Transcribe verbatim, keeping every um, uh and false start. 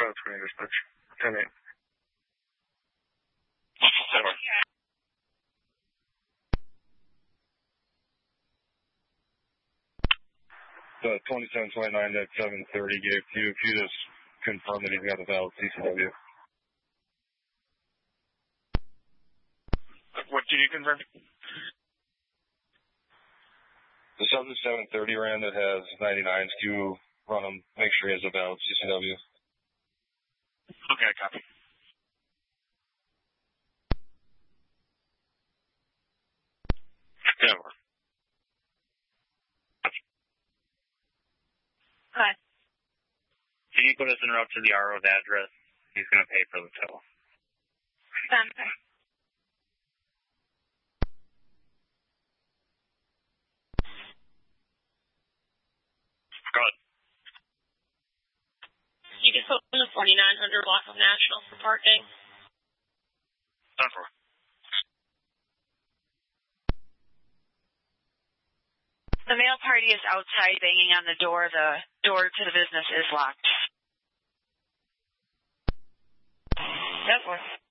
five twenty dispatch. ten eight. Over. The twenty-seven twenty-nine at seven thirty gave to you. If you just confirm that he's got a valid C C W. What did you confirm? The subject seven thirty ran that has ninety-nines. Can you run him, make sure he has a valid C C W? Okay, copy. Over. Hi. Can you put us en route to the R O's address? He's going to pay for the tow. Um, Go ahead. you can put in the forty-nine hundred block of National for parking. Done for. The mail party is outside banging on the door. The door to the business is locked. That works.